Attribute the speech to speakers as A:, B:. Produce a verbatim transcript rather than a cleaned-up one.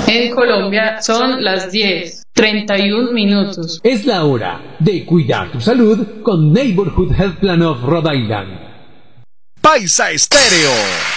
A: En Colombia son las diez, treinta y un minutos.
B: Es la hora de cuidar tu salud con Neighborhood Health Plan of Rhode Island.
C: Paisa Estéreo.